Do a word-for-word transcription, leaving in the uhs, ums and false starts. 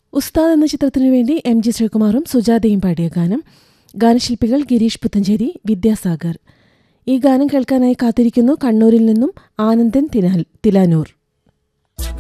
ഉസ്താദ് എന്ന ചിത്രത്തിനു വേണ്ടി എം ജി ശ്രീകുമാറും സുജാതയും പാടിയ ഗാനം. ഗാനശില്പികൾ ഗിരീഷ് പുത്തഞ്ചേരി, വിദ്യാസാഗർ. ഈ ഗാനം കേൾക്കാനായി കാത്തിരിക്കുന്നു കണ്ണൂരിൽ നിന്നും ആനന്ദൻ തിലാനൂർ.